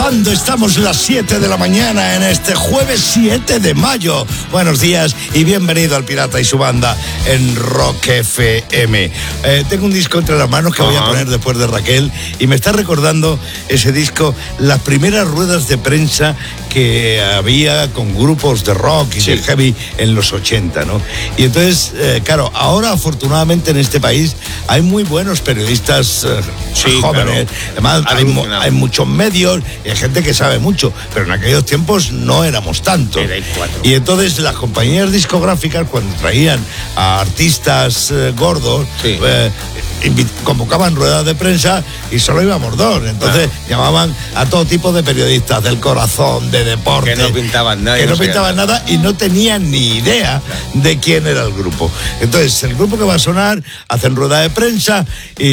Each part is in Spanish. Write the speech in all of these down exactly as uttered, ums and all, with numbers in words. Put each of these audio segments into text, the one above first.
cuando estamos las siete de la mañana en este jueves siete de mayo. Buenos días y bienvenido al Pirata y su banda en Rock F M. Eh, tengo un disco entre las manos que uh-huh. voy a poner después de Raquel y me está recordando ese disco, las primeras ruedas de prensa que había con grupos de rock y sí. de heavy en los ochenta, ¿no? Y entonces, eh, claro, ahora afortunadamente en este país hay muy buenos periodistas eh, sí, jóvenes, claro. además hay, hay muchos medios y hay gente que sabe mucho, pero en aquellos tiempos no éramos tantos. Y entonces las compañías discográficas, cuando traían a artistas eh, gordos, sí. eh, invit- convocaban ruedas de prensa y solo íbamos dos. Entonces ah. llamaban a todo tipo de periodistas del corazón, de deporte, que no pintaban nada, que no, no pintaban nada y no tenían ni idea de quién era el grupo. Entonces el grupo que va a sonar hacen rueda de prensa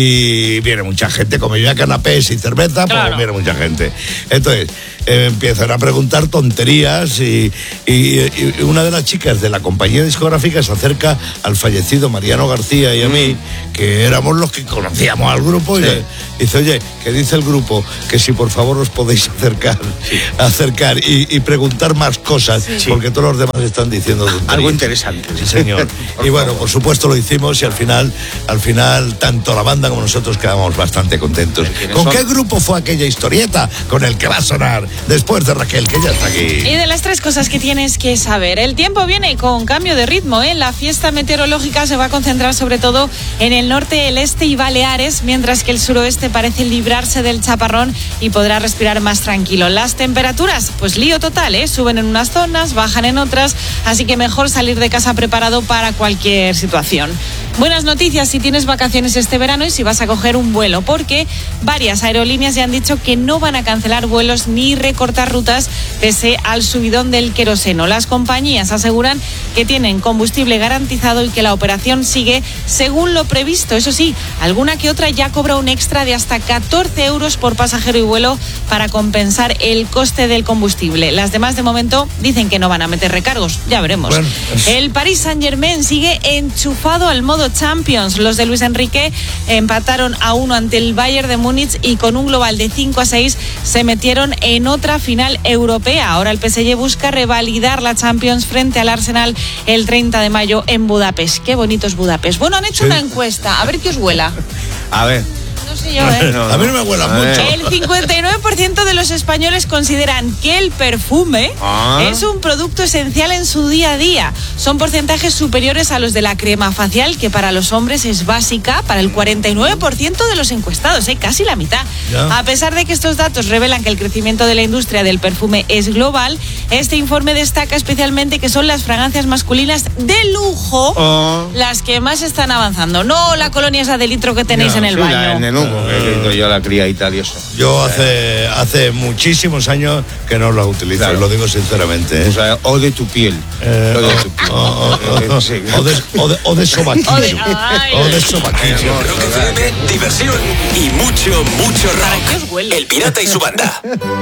y viene mucha gente, como ya canapés y cerveza, claro. pues viene mucha gente. Entonces eh, empiezan a preguntar tonterías y, y, y una de las chicas de la compañía discográfica se acerca al fallecido Mariano García y a mí, que éramos los que conocíamos al grupo, sí. y le dice, oye, que dice el grupo que si por favor os podéis acercar, sí. acercar y, y preguntar más cosas, sí. porque todos los demás están diciendo tonterías. Algo interesante. Sí, señor. Y bueno, por supuesto lo hicimos y al final, al final tanto la banda como nosotros quedamos bastante contentos. ¿Con son? qué grupo fue aquella historieta con el que va a sonar después de Raquel, que ya está aquí? Y de las tres cosas que tienes que saber, el tiempo viene con cambio de ritmo, ¿eh? La fiesta meteorológica se va a concentrar sobre todo en el norte, el este y Baleares, mientras que el suroeste parece librarse del chaparrón y podrá respirar más tranquilo. Las temperaturas, pues lío total, ¿eh? Suben en unas zonas, bajan en otras, así que mejor salir de casa preparado para cualquier situación. Buenas noticias si tienes vacaciones este verano y si vas a coger un vuelo, porque varias aerolíneas ya han dicho que no van a cancelar vuelos ni recortar rutas pese al subidón del queroseno. Las compañías aseguran que tienen combustible garantizado y que la operación sigue según lo previsto. Eso sí, alguna que otra ya cobra un extra de hasta catorce euros por pasajero y vuelo para compensar el coste del combustible. Las demás de momento dicen que no van a meter recargos, ya veremos. Bueno, pues... El Paris Saint-Germain sigue enchufado al modo Champions. Los de Luis Enrique empataron a uno ante el Bayern de Múnich y con un global de cinco a seis se metieron en otra final europea. Ahora el P S G busca revalidar la Champions frente al Arsenal el treinta de mayo en Budapest. Qué bonito es Budapest. Bueno, han hecho sí. una encuesta, a ver qué os huela. A ver. No sé yo, ¿eh? No, no. A mí no me huela mucho. El cincuenta y nueve por ciento de los españoles consideran que el perfume ah. es un producto esencial en su día a día. Son porcentajes superiores a los de la crema facial, que para los hombres es básica, para el cuarenta y nueve por ciento de los encuestados, ¿eh? Casi la mitad. Ya. A pesar de que estos datos revelan que el crecimiento de la industria del perfume es global, este informe destaca especialmente que son las fragancias masculinas de lujo oh. las que más están avanzando. No la colonia esa de litro que tenéis ya, en el sí, baño. En el humo, que he ido yo a la cría y tal y eso. Yo hace, hace muchísimos años que no lo utilizo, claro. lo digo sinceramente. ¿eh? O sea, o de tu piel. Eh, o de tu piel. O, o, o, sí. o, de, o, de, o de sobaquillo. O de, o de sobaquillo. Rock F M, diversión y mucho, mucho rock. El Pirata y su banda.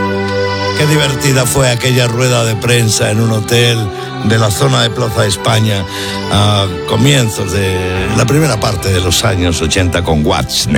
Qué divertida fue aquella rueda de prensa en un hotel de la zona de Plaza España a comienzos de la primera parte de los años ochenta con What's Next.